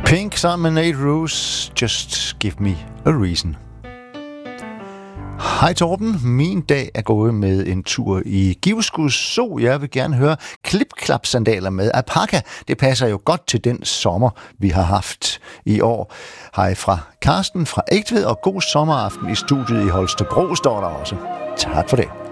Pink sammen med Nate Ruess, Just Give Me a Reason. Hej Torben, min dag er gået med en tur i Givskud Zoo. Jeg vil gerne høre klip-klap-sandaler med alpaka. Det passer jo godt til den sommer, vi har haft i år. Hej fra Karsten fra Ægtved, og god sommeraften i studiet i Holstebro, står der også. Tak for det.